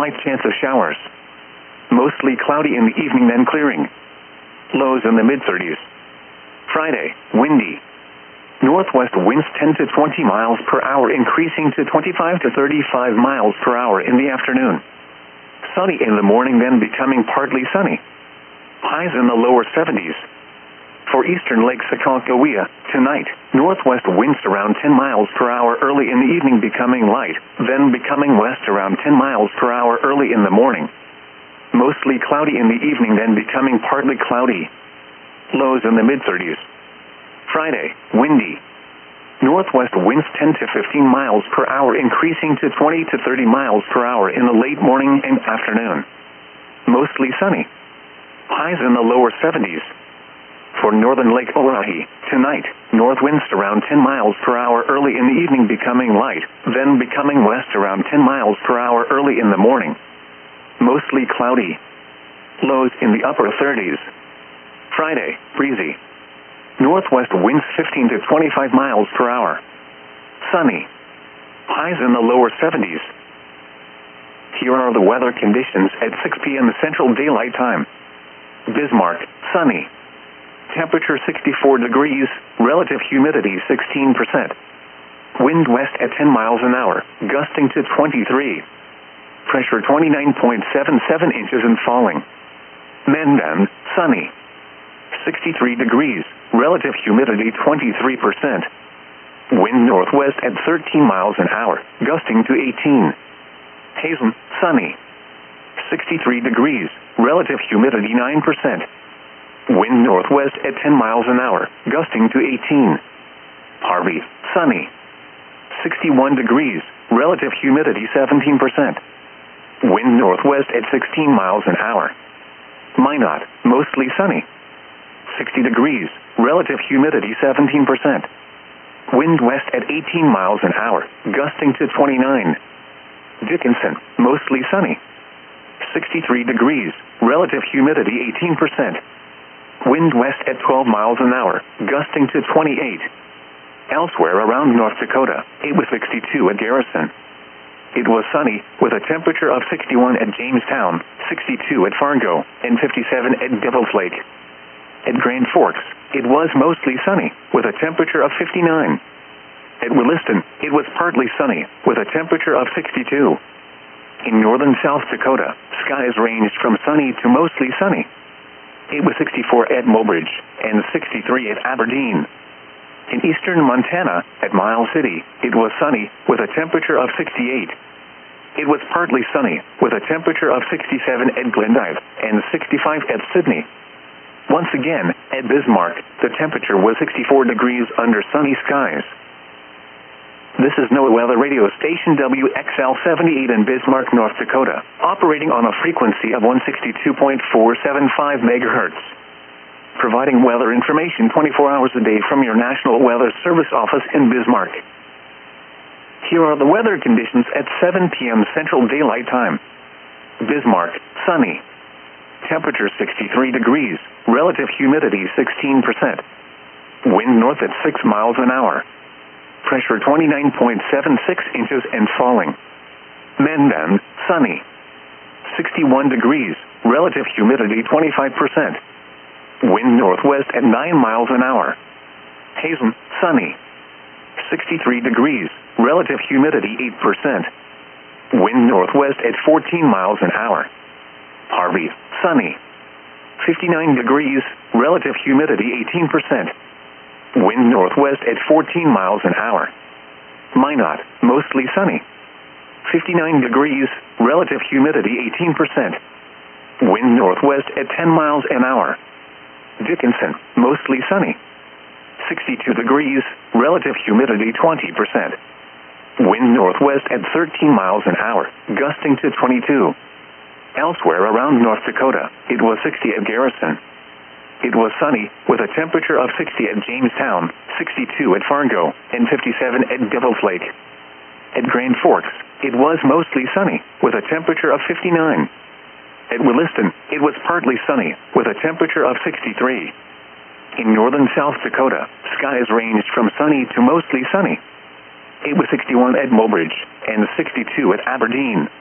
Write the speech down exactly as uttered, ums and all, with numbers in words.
slight chance of showers. Mostly cloudy in the evening, then clearing. Lows in the mid thirties. Friday, windy. Northwest winds ten to twenty miles per hour, increasing to twenty-five to thirty-five miles per hour in the afternoon. Sunny in the morning, then becoming partly sunny. Highs in the lower seventies. For eastern Lake Sacagawea, tonight, northwest winds around ten miles per hour early in the evening, becoming light, then becoming west around ten miles per hour early in the morning. Mostly cloudy in the evening, then becoming partly cloudy. Lows in the mid thirties. Friday, windy. Northwest winds ten to fifteen miles per hour, increasing to twenty to thirty miles per hour in the late morning and afternoon. Mostly sunny. Highs in the lower seventies. For northern Lake Oahe, tonight, north winds around ten miles per hour early in the evening, becoming light, then becoming west around ten miles per hour early in the morning. Mostly cloudy. Lows in the upper thirties. Friday, breezy. Northwest winds fifteen to twenty-five miles per hour. Sunny. Highs in the lower seventies. Here are the weather conditions at six p m Central Daylight Time. Bismarck, sunny. Temperature sixty-four degrees, relative humidity sixteen percent. Wind west at ten miles an hour, gusting to twenty-three. Pressure twenty-nine point seven seven inches and falling. Mendon, sunny. sixty-three degrees, relative humidity twenty-three percent. Wind northwest at thirteen miles an hour, gusting to eighteen. Hazen, sunny. sixty-three degrees, relative humidity nine percent. Wind northwest at ten miles an hour, gusting to eighteen. Harvey, sunny. sixty-one degrees, relative humidity seventeen percent. Wind northwest at sixteen miles an hour. Minot, mostly sunny. sixty degrees, relative humidity seventeen percent. Wind west at eighteen miles an hour, gusting to twenty-nine. Dickinson, mostly sunny. sixty-three degrees, relative humidity eighteen percent. Wind west at twelve miles an hour, gusting to twenty-eight. Elsewhere around North Dakota, it was sixty-two at Garrison. It was sunny, with a temperature of sixty-one at Jamestown, sixty-two at Fargo, and fifty-seven at Devil's Lake. At Grand Forks, it was mostly sunny, with a temperature of fifty-nine. At Williston, it was partly sunny, with a temperature of sixty-two. In northern South Dakota, skies ranged from sunny to mostly sunny. It was sixty-four at Mobridge, and sixty-three at Aberdeen. In eastern Montana, at Miles City, it was sunny, with a temperature of sixty-eight. It was partly sunny, with a temperature of sixty-seven at Glendive, and sixty-five at Sydney. Once again, at Bismarck, the temperature was sixty-four degrees under sunny skies. This is NOAA Weather Radio Station W X L seventy-eight in Bismarck, North Dakota, operating on a frequency of one sixty-two point four seven five megahertz. Providing weather information twenty-four hours a day from your National Weather Service office in Bismarck. Here are the weather conditions at seven p m Central Daylight Time. Bismarck, sunny. Temperature sixty-three degrees, relative humidity sixteen percent. Wind north at six miles an hour. Pressure twenty-nine point seven six inches and falling. Mendon, sunny. sixty-one degrees, relative humidity twenty-five percent. Wind northwest at nine miles an hour. Hazen, sunny. sixty-three degrees, relative humidity eight percent. Wind northwest at fourteen miles an hour. Harvey, sunny. fifty-nine degrees, relative humidity eighteen percent. Wind northwest at fourteen miles an hour. Minot, mostly sunny. fifty-nine degrees, relative humidity eighteen percent. Wind northwest at ten miles an hour. Dickinson, mostly sunny. sixty-two degrees, relative humidity twenty percent. Wind northwest at thirteen miles an hour, gusting to twenty-two. Elsewhere around North Dakota, it was sixty at Garrison. It was sunny, with a temperature of sixty at Jamestown, sixty-two at Fargo, and fifty-seven at Devil's Lake. At Grand Forks, it was mostly sunny, with a temperature of fifty-nine. At Williston, it was partly sunny, with a temperature of sixty-three. In northern South Dakota, skies ranged from sunny to mostly sunny. It was sixty-one at Mobridge, and sixty-two at Aberdeen.